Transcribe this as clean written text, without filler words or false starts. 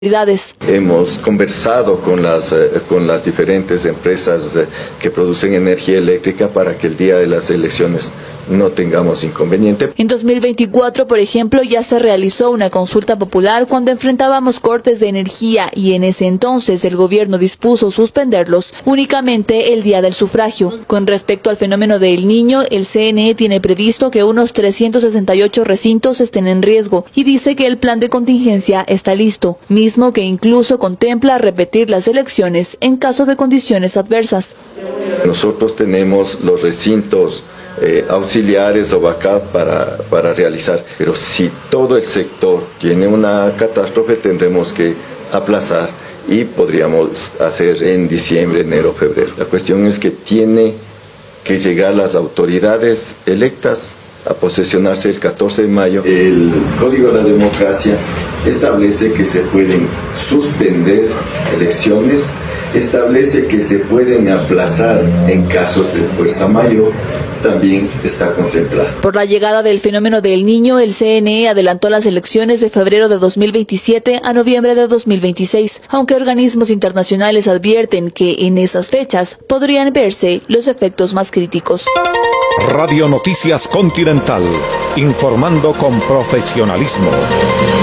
Hemos conversado con las diferentes empresas que producen energía eléctrica para que el día de las elecciones no tengamos inconveniente. En 2024, por ejemplo, ya se realizó una consulta popular cuando enfrentábamos cortes de energía y en ese entonces el gobierno dispuso suspenderlos únicamente el día del sufragio. Con respecto al fenómeno del Niño, el CNE tiene previsto que unos 368 recintos estén en riesgo y dice que el plan de contingencia está listo, mismo que incluso contempla repetir las elecciones en caso de condiciones adversas. Nosotros tenemos los recintos auxiliares o backup para realizar, pero si todo el sector tiene una catástrofe tendremos que aplazar y podríamos hacer en diciembre, enero, febrero. La cuestión es que tiene que llegar las autoridades electas a posesionarse el 14 de mayo. El Código de la Democracia establece que se pueden suspender elecciones, establece que se pueden aplazar en casos de fuerza mayor, también está contemplado. Por la llegada del fenómeno del Niño, el CNE adelantó las elecciones de febrero de 2027 a noviembre de 2026, aunque organismos internacionales advierten que en esas fechas podrían verse los efectos más críticos. Radio Noticias Continental, informando con profesionalismo.